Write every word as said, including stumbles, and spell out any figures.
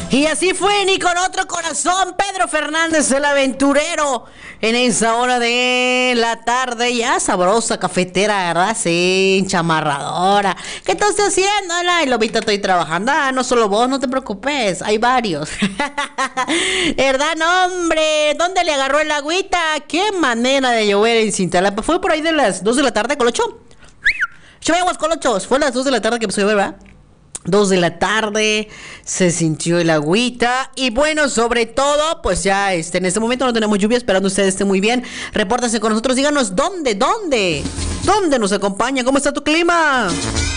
Y así fue, ni con otro corazón, Pedro Fernández, el aventurero, en esa hora de la tarde, ya sabrosa, cafetera, ¿verdad? Sí, chamarradora. ¿Qué estás haciendo? Ay, Lobita, estoy trabajando. Ah, no solo vos, no te preocupes, hay varios. ¿Verdad? No, hombre, ¿dónde le agarró el agüita? Qué manera de llover en Cintalapa. Fue por ahí de las dos de la tarde, Colocho. Chavos, Colochos, fue a las dos de la tarde que empezó a llover, ¿verdad? Dos de la tarde, se sintió el agüita. Y bueno, sobre todo, pues ya este, en este momento no tenemos lluvia. Esperando ustedes estén muy bien. Repórtense con nosotros, díganos dónde, dónde, dónde nos acompaña, cómo está tu clima.